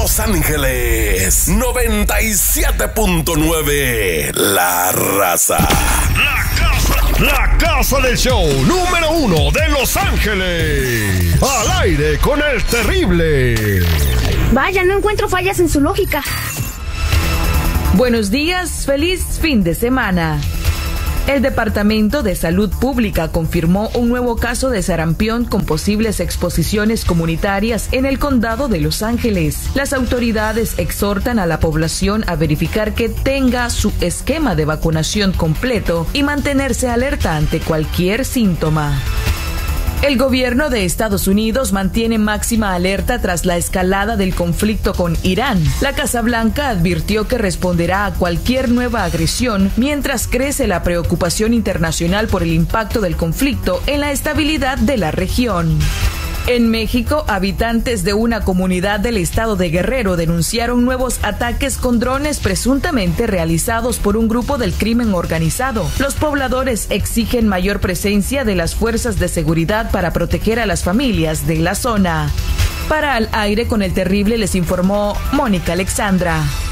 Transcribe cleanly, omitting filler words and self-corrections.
Los Ángeles 97.9. La Raza. La casa del show número 1 de Los Ángeles. Al aire con el terrible. Vaya, no encuentro fallas en su lógica. Buenos días, feliz fin de semana. El Departamento de Salud Pública confirmó un nuevo caso de sarampión con posibles exposiciones comunitarias en el condado de Los Ángeles. Las autoridades exhortan a la población a verificar que tenga su esquema de vacunación completo y mantenerse alerta ante cualquier síntoma. El gobierno de Estados Unidos mantiene máxima alerta tras la escalada del conflicto con Irán. La Casa Blanca advirtió que responderá a cualquier nueva agresión mientras crece la preocupación internacional por el impacto del conflicto en la estabilidad de la región. En México, habitantes de una comunidad del estado de Guerrero denunciaron nuevos ataques con drones presuntamente realizados por un grupo del crimen organizado. Los pobladores exigen mayor presencia de las fuerzas de seguridad para proteger a las familias de la zona. Para Al Aire con el Terrible les informó Mónica Alexandra.